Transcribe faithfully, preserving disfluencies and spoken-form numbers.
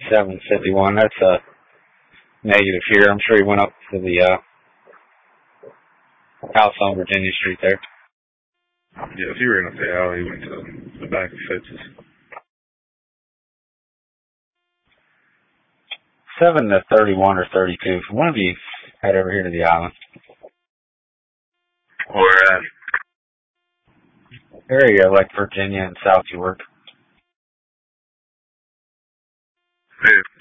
seven fifty-one. That's a negative here. I'm sure he went up to the uh, house on Virginia Street there. Yeah, if he ran up the alley, he went to the back of Fitz's. seven to thirty-one or thirty-two. If one of you head over here to the island. Where at? Area like Virginia and South York. Hey.